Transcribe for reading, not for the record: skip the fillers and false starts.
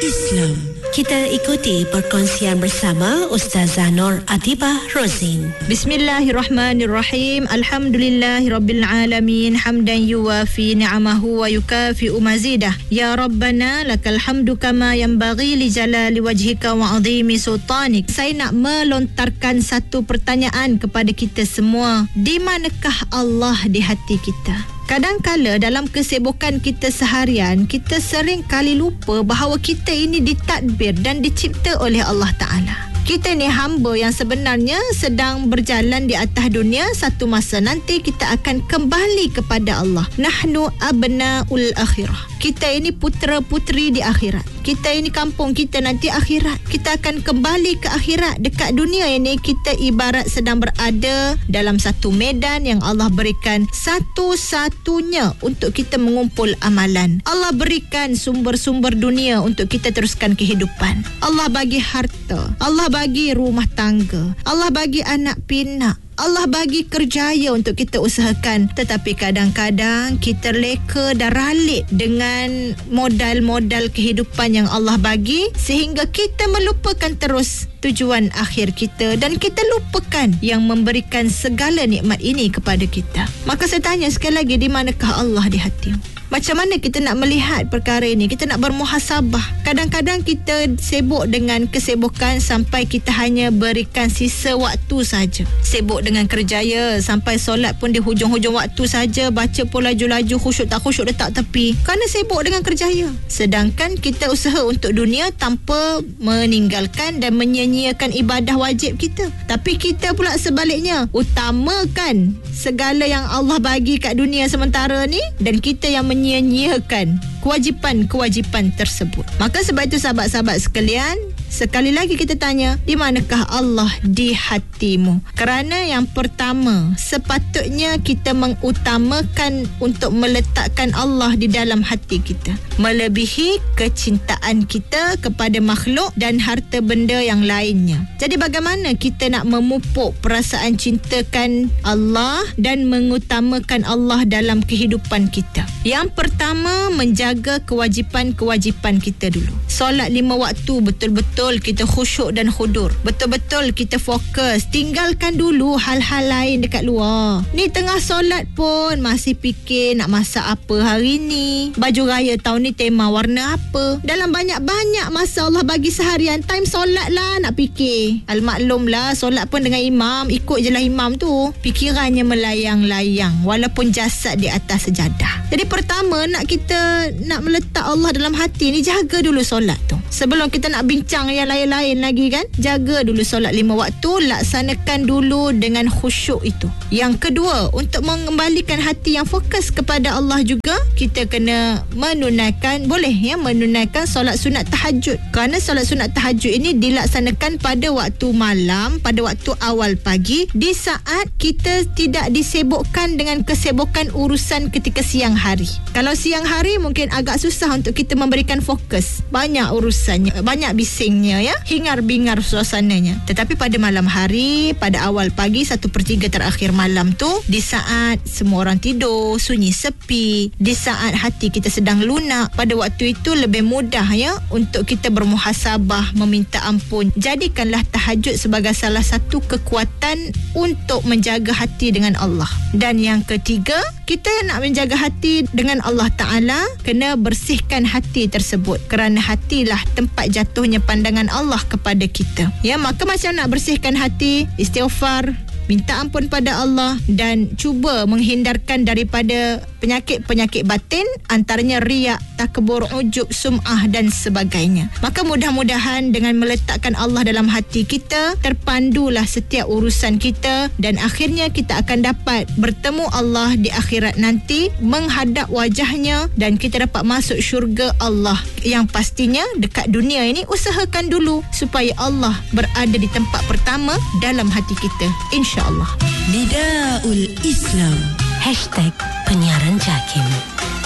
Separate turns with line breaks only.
Islam. Kita ikuti perkongsian bersama Ustazah Nur Atibah Rozin.
Bismillahirrahmanirrahim. Alhamdulillahirabbil alamin, hamdan yuwafi ni'amahu wa yukafi'u mazidah. Ya Rabbana lakal hamdu kama yanbaghi li jalali wajhika wa 'azimi sultanik. Saya nak melontarkan satu pertanyaan kepada kita semua. Di manakah Allah di hati kita? Kadang-kala dalam kesibukan kita seharian, kita sering kali lupa bahawa kita ini ditadbir dan dicipta oleh Allah Ta'ala. Kita ni hamba yang sebenarnya sedang berjalan di atas dunia. Satu masa nanti kita akan kembali kepada Allah. Nahnu abna'ul akhirah. Kita ini putera-puteri di akhirat. Kita ini kampung kita nanti akhirat. Kita akan kembali ke akhirat. Dekat dunia ini kita ibarat sedang berada dalam satu medan yang Allah berikan satu-satunya untuk kita mengumpul amalan. Allah berikan sumber-sumber dunia untuk kita teruskan kehidupan. Allah bagi harta. Allah bagi rumah tangga. Allah bagi anak pinak. Allah bagi kerjaya untuk kita usahakan. Tetapi kadang-kadang kita leka dan ralik dengan modal-modal kehidupan yang Allah bagi, sehingga kita melupakan terus tujuan akhir kita dan kita lupakan yang memberikan segala nikmat ini kepada kita. Maka saya tanya sekali lagi, di manakah Allah di hatimu? Macam mana kita nak melihat perkara ini? Kita nak bermuhasabah. Kadang-kadang kita sibuk dengan kesibukan sampai kita hanya berikan sisa waktu saja. Sibuk dengan kerjaya sampai solat pun di hujung-hujung waktu saja. Baca pun laju-laju, khusyuk tak khusyuk letak tepi. Kerana sibuk dengan kerjaya. Sedangkan kita usaha untuk dunia tanpa meninggalkan dan menyia-nyiakan ibadah wajib kita. Tapi kita pula sebaliknya, utamakan segala yang Allah bagi kat dunia sementara ni, dan kita yang menyia-nyiakan kewajipan-kewajipan tersebut. Maka sebab itu sahabat-sahabat sekalian, sekali lagi kita tanya, di manakah Allah di hatimu? Kerana yang pertama, sepatutnya kita mengutamakan untuk meletakkan Allah di dalam hati kita, melebihi kecintaan kita kepada makhluk dan harta benda yang lainnya. Jadi bagaimana kita nak memupuk perasaan cintakan Allah dan mengutamakan Allah dalam kehidupan kita? Yang pertama, menjaga kewajipan-kewajipan kita dulu. Solat 5 waktu betul-betul kita khusyuk dan khudur. Betul-betul kita fokus. Tinggalkan dulu hal-hal lain dekat luar. Ni tengah solat pun masih fikir nak masak apa hari ni, baju raya tahun ni tema warna apa. Dalam banyak-banyak masa Allah bagi seharian, time solat lah nak fikir. Al-maklum lah, solat pun dengan imam, ikut je lah imam tu. Fikirannya melayang-layang walaupun jasad di atas sejadah. Jadi pertama, kita nak meletak Allah dalam hati ni, jaga dulu solat tu. Sebelum kita nak bincang yang lain-lain lagi kan, jaga dulu solat 5 waktu, laksanakan dulu dengan khusyuk itu. Yang kedua, untuk mengembalikan hati yang fokus kepada Allah juga, kita kena menunaikan, menunaikan solat sunat tahajud. Kerana solat sunat tahajud ini dilaksanakan pada waktu malam, pada waktu awal pagi, di saat kita tidak disibukkan dengan kesibukan urusan ketika siang hari. Kalau siang hari mungkin agak susah untuk kita memberikan fokus. Banyak urusannya, banyak bisingnya ya, hingar-bingar suasananya. Tetapi pada malam hari, pada awal pagi, 1/3 terakhir malam tu, di saat semua orang tidur, sunyi sepi, di saat hati kita sedang lunak, pada waktu itu lebih mudah ya untuk kita bermuhasabah, meminta ampun. Jadikanlah tahajud sebagai salah satu kekuatan untuk menjaga hati dengan Allah. Dan yang ketiga, kita nak menjaga hati dengan Allah Ta'ala, kena bersihkan hati tersebut. Kerana hatilah tempat jatuhnya pandangan Allah kepada kita. Ya, maka macam nak bersihkan hati, istighfar, minta ampun pada Allah, dan cuba menghindarkan daripada penyakit-penyakit batin, antaranya riak, takabur, ujub, sum'ah dan sebagainya. Maka mudah-mudahan dengan meletakkan Allah dalam hati kita, terpandulah setiap urusan kita, dan akhirnya kita akan dapat bertemu Allah di akhirat nanti, menghadap wajahnya, dan kita dapat masuk syurga Allah. Yang pastinya dekat dunia ini, usahakan dulu supaya Allah berada di tempat pertama dalam hati kita, insya-Allah.
Nidaul Islam #penyiaran JAKIM.